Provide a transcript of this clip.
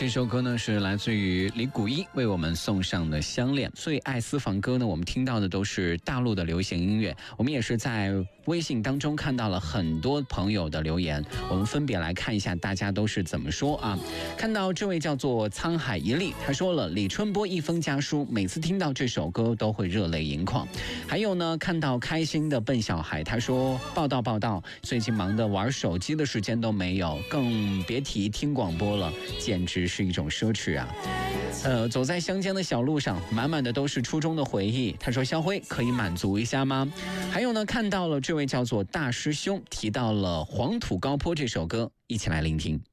这首歌呢是来自于李谷一为我们送上的《相恋》。最爱私房歌呢，我们听到的都是大陆的流行音乐。我们也是在微信当中看到了很多朋友的留言，我们分别来看一下大家都是怎么说啊。看到这位叫做沧海一粒，他说了李春波一封家书，每次听到这首歌都会热泪盈眶。还有呢，看到开心的笨小孩，他说报道，最近忙得玩手机的时间都没有，更别提听广播了，简直是一种奢侈啊。走在乡间的小路上，满满的都是初中的回忆。他说肖辉可以满足一下吗？还有呢，看到了这位叫做大师兄提到了黄土高坡这首歌，一起来聆听。